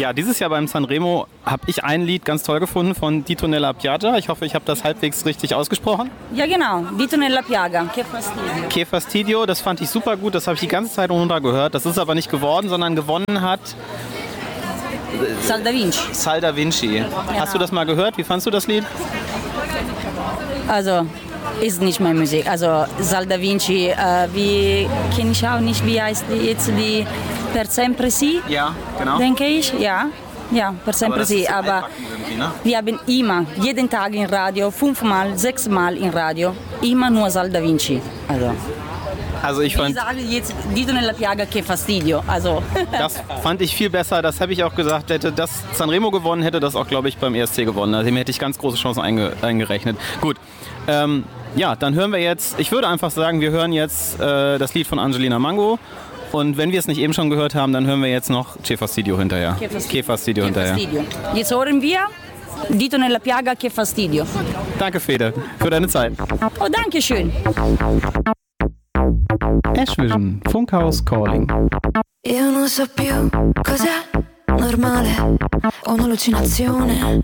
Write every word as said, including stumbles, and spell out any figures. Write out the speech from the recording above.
Ja, dieses Jahr beim Sanremo habe ich ein Lied ganz toll gefunden von Dito Nella Piaggia. Ich hoffe, ich habe das halbwegs richtig ausgesprochen. Ja, genau. Dito Nella Piaggia. Che fastidio. Che fastidio, das fand ich super gut. Das habe ich die ganze Zeit runtergehört. Das ist aber nicht geworden, sondern gewonnen hat Sal da Vinci. Sal da Vinci. Ja. Hast du das mal gehört? Wie fandst du das Lied? Also, ist nicht meine Musik. Also, Sal da Vinci, äh, wie kenne ich auch nicht, wie heißt die jetzt die Per sempre sì? Ja, genau. Denke ich, ja. Ja, per sempre sì. Aber ne? wir haben immer, jeden Tag im Radio, fünfmal, sechsmal im Radio, immer nur Sal da Vinci. Also. Also ich fand, ich sage jetzt Dito Nella Piaggia, che fastidio. Also. Das fand ich viel besser. Das habe ich auch gesagt. Hätte das Sanremo gewonnen, hätte das auch, glaube ich, beim E S C gewonnen. Also dem hätte ich ganz große Chancen einge eingerechnet. Gut. Ähm, ja, dann hören wir jetzt, ich würde einfach sagen, wir hören jetzt äh, das Lied von Angelina Mango. Und wenn wir es nicht eben schon gehört haben, dann hören wir jetzt noch Che fastidio hinterher. Che fastidio, Che fastidio hinterher. Fastidio. Jetzt hören wir Dito Nella Piaggia, che fastidio. Danke, Fede, für deine Zeit. Oh, danke schön. Ashvision, Funkhaus Calling. Io non so più cos'è normale o un'allucinazione.